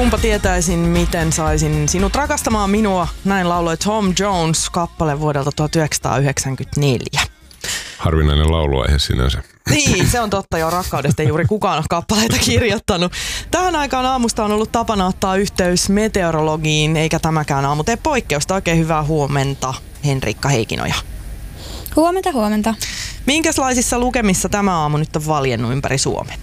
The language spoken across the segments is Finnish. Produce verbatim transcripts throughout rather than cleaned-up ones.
Kunpa tietäisin, miten saisin sinut rakastamaan minua. Näin lauloi Tom Jones kappale vuodelta tuhatyhdeksänsataayhdeksänkymmentäneljä. Harvinainen lauluaihe sinänsä. Niin, se on totta jo. Rakkaudesta ei juuri kukaan ole kappaleita kirjoittanut. Tähän aikaan aamusta on ollut tapana ottaa yhteys meteorologiin, eikä tämäkään aamu tee poikkeusta. Oikein hyvää huomenta, Henrikka Heikinoja. Huomenta, huomenta. Minkälaisissa lukemissa tämä aamu nyt on valjennut ympäri Suomen?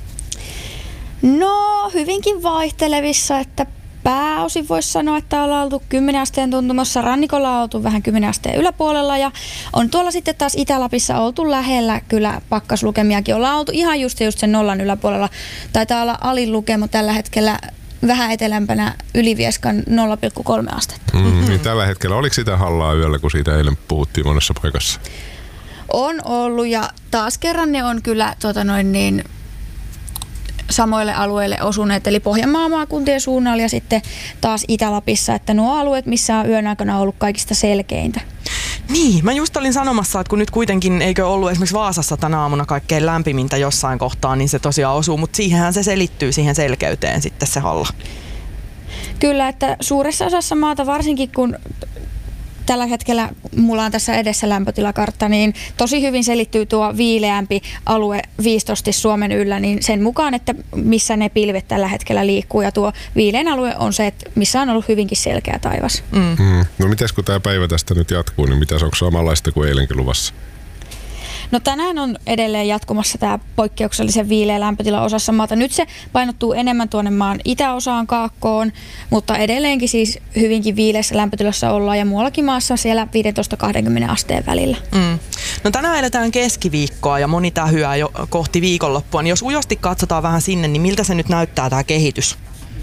No, hyvinkin vaihtelevissa, että pääosin voisi sanoa, että ollaan oltu kymmenen asteen tuntumassa. Rannikolla on oltu vähän kymmenen asteen yläpuolella ja on tuolla sitten taas Itä-Lapissa oltu lähellä kyllä pakkaslukemiakin. Ollaan oltu ihan just, just sen nollan yläpuolella. Taitaa olla alin lukema tällä hetkellä vähän etelämpänä Ylivieskan nolla pilkku kolme astetta. Mm, niin tällä hetkellä oliko sitä hallaa yöllä, kun siitä eilen puhuttiin monessa paikassa? On ollut ja taas kerran ne on kyllä tota noin niin, samoille alueille osuneet, eli Pohjanmaan maakuntien suunnalla ja sitten taas Itä-Lapissa, että nuo alueet, missä on yön aikana ollut kaikista selkeintä. Niin, mä just olin sanomassa, että kun nyt kuitenkin eikö ollut esimerkiksi Vaasassa tänä aamuna kaikkein lämpimintä jossain kohtaa, niin se tosiaan osuu, mutta siihenhän se selittyy siihen selkeyteen sitten se halla. Kyllä, että suuressa osassa maata, varsinkin kun tällä hetkellä mulla on tässä edessä lämpötilakartta, niin tosi hyvin selittyy tuo viileämpi alue viistosti Suomen yllä, niin sen mukaan, että missä ne pilvet tällä hetkellä liikkuu. Ja tuo viileän alue on se, että missä on ollut hyvinkin selkeä taivas. Mm. Mm. No mites kun tämä päivä tästä nyt jatkuu, niin mitäs onko samanlaista kuin eilenkin luvassa? No tänään on edelleen jatkumassa tämä poikkeuksellisen viileä lämpötila osassa maata. Nyt se painottuu enemmän tuonne maan itäosaan kaakkoon, mutta edelleenkin siis hyvinkin viileässä lämpötilassa ollaan ja muuallakin maassa siellä viisitoista kaksikymmentä asteen välillä. Mm. No tänään eletään keskiviikkoa ja moni tähyää jo kohti viikonloppua. Niin jos ujosti katsotaan vähän sinne, niin miltä se nyt näyttää tämä kehitys?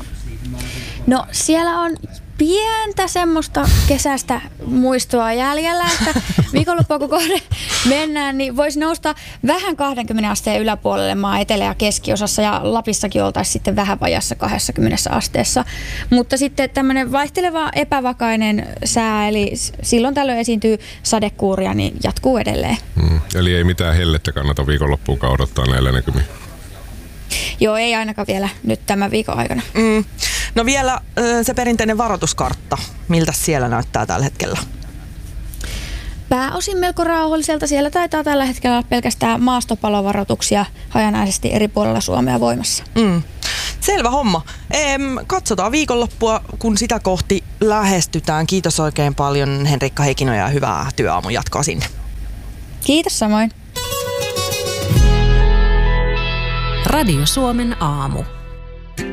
No siellä on pientä semmoista kesästä muistoa jäljellä, että viikonloppua kun kohde mennään, niin voisi nousta vähän kaksikymmentä asteen yläpuolelle maan etelä- ja keskiosassa ja Lapissakin oltaisiin sitten vähän vajassa kaksikymmentä asteessa. Mutta sitten tämmöinen vaihteleva epävakainen sää, eli silloin tällöin esiintyy sadekuuria, niin jatkuu edelleen. Mm. Eli ei mitään hellettä kannata viikonloppuun odottaa näillä näkymiin. Joo, ei ainakaan vielä nyt tämän viikon aikana. Mm. No vielä se perinteinen varoituskartta. Miltä siellä näyttää tällä hetkellä? Pääosin melko rauhalliselta. Siellä taitaa tällä hetkellä olla pelkästään maastopalovaroituksia hajanaisesti eri puolilla Suomea voimassa. Mm. Selvä homma. Eem, katsotaan viikonloppua, kun sitä kohti lähestytään. Kiitos oikein paljon Henrikka Heikinoja ja hyvää työaamun jatkoa sinne. Kiitos samoin. Radio Suomen aamu.